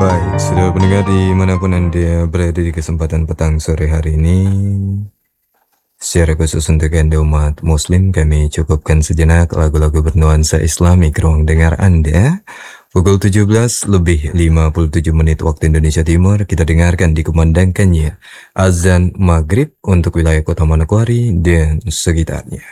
Baik, sudah pendengar dimanapun Anda berada di kesempatan petang sore hari ini, secara khusus untuk Anda umat Muslim, kami cukupkan sejenak lagu-lagu bernuansa Islami ke ruang dengar Anda. Pukul 17:57 waktu Indonesia Timur, kita dengarkan dikumandangkannya azan maghrib untuk wilayah Kota Manokwari dan sekitarnya.